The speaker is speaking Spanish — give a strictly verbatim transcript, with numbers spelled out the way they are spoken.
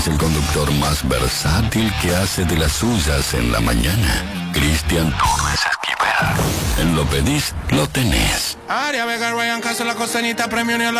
el conductor más versátil que hace de las suyas en la mañana. Cristian Torres Esquivel. En Lo Pedís, lo tenés. Aria Vega, Ryan Castro, La Costanita, Premio Unión.